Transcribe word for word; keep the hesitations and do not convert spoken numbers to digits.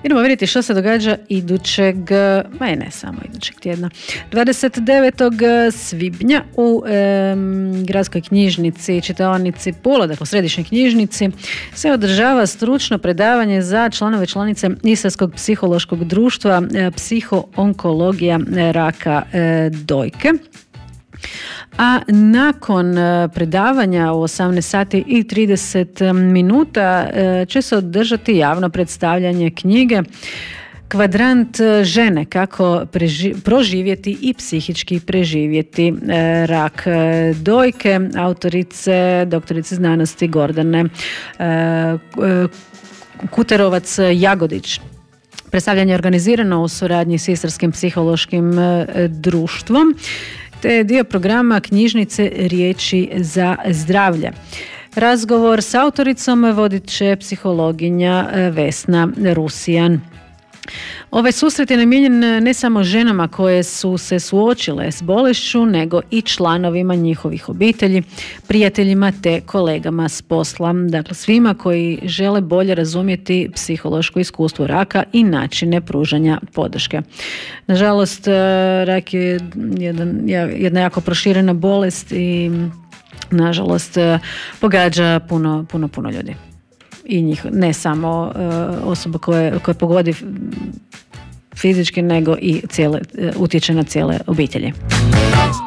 Idemo vidjeti što se događa idućeg, ma ne samo idućeg tjedna. dvadeset devetog svibnja u e, gradskoj knjižnici, čitaonici Pula, dakle središnjoj knjižnici, se održava stručno predavanje za članove članice Istarskog psihološkog društva e, psiho-onkologija raka e, dojke. A nakon predavanja u osamnaest sati i trideset minuta će se održati javno predstavljanje knjige Kvadrant žene, kako preži, proživjeti i psihički preživjeti e, rak dojke, autorice, doktorice znanosti Gordane e, Kuterovac Jagodić. Predstavljanje je organizirano u suradnji s Istarskim psihološkim e, društvom, te je dio programa knjižnice Riječi za zdravlje. Razgovor s autoricom vodit će psihologinja Vesna Rusijan. Ovaj susret je namijenjen ne samo ženama koje su se suočile s bolešću, nego i članovima njihovih obitelji, prijateljima te kolegama s posla. Dakle, svima koji žele bolje razumjeti psihološko iskustvo raka i načine pružanja podrške. Nažalost, rak je jedan, jedna jako proširena bolest i nažalost pogađa puno, puno, puno ljudi. I njih, ne samo uh, osoba koje, koje pogodi fizički, nego i cijele, uh, utječe na cijele obitelji.